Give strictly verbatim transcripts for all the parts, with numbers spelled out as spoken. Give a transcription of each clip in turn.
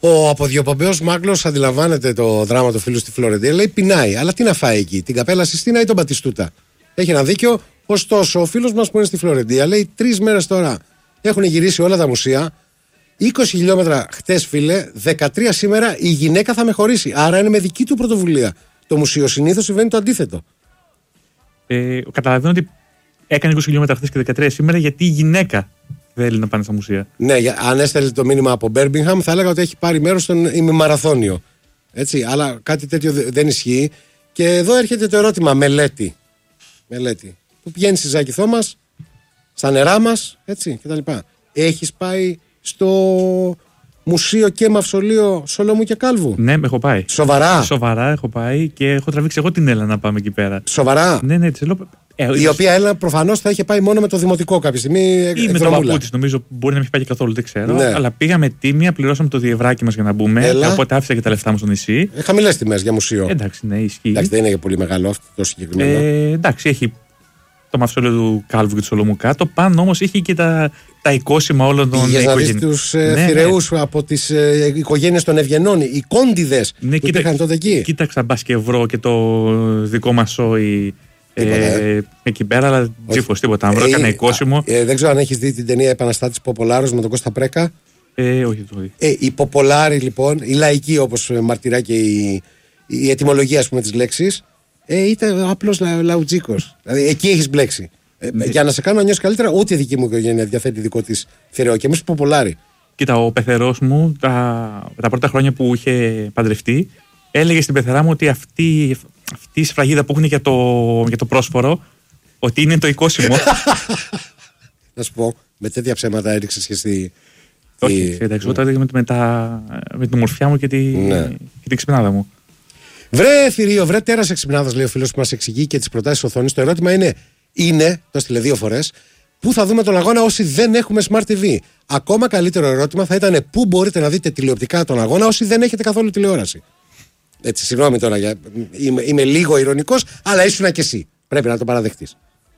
Ο αποδιοπομπαίος Μάγκλος αντιλαμβάνεται το δράμα του φίλου στη Φλωρεντία. Λέει πεινάει, αλλά τι να φάει εκεί, την Καπέλα Σιστίνα ή τον Μπατιστούτα. Έχει ένα δίκιο. Ωστόσο, ο φίλος μας που είναι στη Φλωρεντία λέει τρεις μέρες τώρα έχουν γυρίσει όλα τα μουσεία. είκοσι χιλιόμετρα χτες, φίλε, δεκατρία σήμερα. Η γυναίκα θα με χωρίσει. Άρα είναι με δική του πρωτοβουλία το μουσείο. Συνήθως συμβαίνει το αντίθετο. Ε, καταλαβαίνω ότι έκανε είκοσι χιλιόμετρα χτες και δεκατρία σήμερα γιατί η γυναίκα θέλει να πάνε στα μουσεία. Ναι, αν έστελνε το μήνυμα από Μπέρμιγχαμ θα έλεγα ότι έχει πάρει μέρος στον ημιμαραθώνιο. Έτσι, αλλά κάτι τέτοιο δεν ισχύει. Και εδώ έρχεται το ερώτημα, μελέτη. Μελέτη. Που πηγαίνει στη Ζάκηθό μας, στα νερά μας, έτσι κτλ. Έχεις πάει στο μουσείο και μαυσολείο Σολομού και Κάλβου? Ναι, έχω πάει. Σοβαρά? Σοβαρά έχω πάει και έχω τραβήξει εγώ την Έλλα να πάμε εκεί πέρα. Σοβαρά? Ναι, ναι, της λέω. Ε, η οποία Έλλα προφανώς θα είχε πάει μόνο με το δημοτικό κάποια στιγμή. Ή με το παππού της, νομίζω. Μπορεί να μην έχει πάει και καθόλου, δεν ξέρω. Ναι. Αλλά πήγαμε τίμια, πληρώσαμε το διευράκι μας για να μπούμε. Έλα. Οπότε άφησα και τα λεφτά μου στο νησί. Ε, χαμηλές τιμές για μουσείο. Εντάξει, ναι, ισχύει. Εντάξει, δεν είναι και πολύ μεγάλο αυτό το συγκεκριμένο. Ε, εντάξει, έχει το μαυσόλαιο του Κάλβου και του Σολομού κάτω. Πάνω όμως είχε και τα, τα οικόσιμα όλων των οικογένειων. Για να δεις τους ε, ναι, θηρεούς ναι. από τις ε, οικογένειες των Ευγενών, οι κόντιδες ναι, που υπήρχαν τότε εκεί. Κοίταξα μπας και ευρώ και το δικό μας σόι ε, εκεί πέρα, αλλά τζίφος τίποτα. Αν βρω κανένα οικόσιμο. Ε, δεν ξέρω αν έχεις δει την ταινία Επαναστάτης Ποπολάρος με τον Κώστα Πρέκα. Ε, όχι, το όχι. Ε, οι Ποπολάροι λοιπόν, οι λαϊκοί όπως μαρτυρά και η, η ετυμολογία ας πούμε της λέξης. Ε, ήταν απλός λα, λαουτζίκος. Δηλαδή εκεί έχεις μπλέξει. Ε, ναι. Για να σε κάνω να νιώσεις καλύτερα, ούτε η δική μου οικογένεια διαθέτει δικό της θηρεό. Και εμείς Ποπολάροι. Κοίτα, ο πεθερός μου τα, τα πρώτα χρόνια που είχε παντρευτεί, έλεγε στην πεθερά μου ότι αυτή, αυτή η σφραγίδα που έχουν για το, για το πρόσφορο, ότι είναι το οικόσιμο. Να σου πω, με τέτοια ψέματα έριξες και στη. Όχι, εντάξει, εγώ το έλεγα με, με την ομορφιά μου και, τη, ναι. και την ξυπνάδα μου. Βρε θηρίο, βρε τέρας εξυπνάδας, λέει ο φίλος που μας εξηγεί και τις προτάσεις οθόνης. Το ερώτημα είναι, είναι, το έστειλε δύο φορές, πού θα δούμε τον αγώνα όσοι δεν έχουμε Smart τι βι. Ακόμα καλύτερο ερώτημα θα ήταν πού μπορείτε να δείτε τηλεοπτικά τον αγώνα όσοι δεν έχετε καθόλου τηλεόραση. Έτσι, συγγνώμη τώρα, για, είμαι, είμαι λίγο ειρωνικός, αλλά ήσουνα και εσύ. Πρέπει να το παραδεχτείς.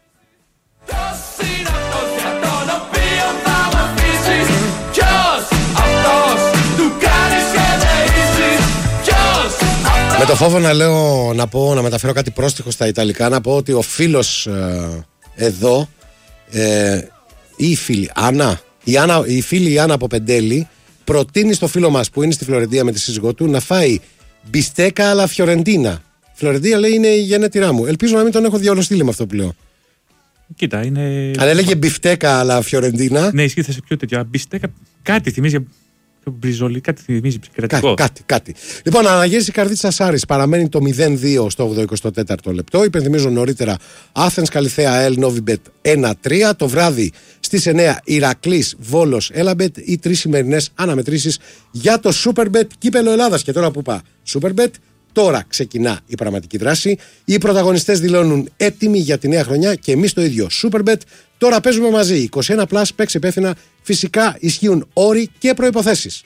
Με το φόβο να λέω, να πω, να μεταφέρω κάτι πρόστιχο στα Ιταλικά, να πω ότι ο φίλος ε, εδώ, ε, ή η φίλη Άννα, η, Άννα, η φίλη η Άννα από Πεντέλη, προτείνει στο φίλο μας που είναι στη Φλωρεντία με τη σύζυγό του να φάει μπιστέκα αλλά Φιωρεντίνα. Φλωρεντία λέει είναι η γενέτειρά μου. Ελπίζω να μην τον έχω διαολοστείλει με αυτό που λέω. Κοίτα, είναι. Αν έλεγε μπιφτέκα αλλά Φιωρεντίνα. Ναι, ισχύει, θα σε πιο τέτοιο. Μπιστέκα, κάτι θυμίζει. Μπριζολί, κάτι θυμίζει κρατικό. Κά, κάτι, κάτι. Λοιπόν, αναγύρισε η καρδίτσα Σάρης. Παραμένει το μηδέν δύο στο ογδοηκοστό τέταρτο λεπτό. Υπενθυμίζω νωρίτερα Athens Καλιθέα Ελ Novibet ένα τρία. Το βράδυ στις εννιά Ηρακλής Βόλος Έλαμπετ. Οι τρεις σημερινές αναμετρήσεις για το Superbet Κύπελλο Ελλάδας. Και τώρα που είπα Superbet, τώρα ξεκινά η πραγματική δράση. Οι πρωταγωνιστές δηλώνουν έτοιμοι για τη νέα χρονιά και εμείς το ίδιο. Superbet. Τώρα παίζουμε μαζί. είκοσι ένα πλας, παίξε υπεύθυνα. Φυσικά ισχύουν όροι και προϋποθέσεις.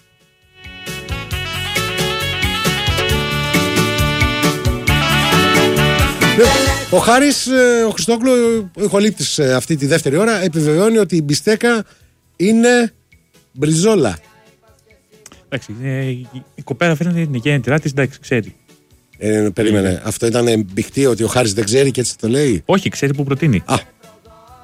Ο Χάρης, ο Χριστόκλου, ο ηχολήπτης αυτή τη δεύτερη ώρα, επιβεβαιώνει ότι η μπιστέκα είναι μπριζόλα. Εντάξει, η κοπέρα φαίνεται είναι γέννητρά της, εντάξει, ξέρει. Ε, περίμενε, αυτό ήταν μπιχτή ότι ο Χάρης δεν ξέρει και έτσι το λέει. Όχι, ξέρει που προτείνει. Α.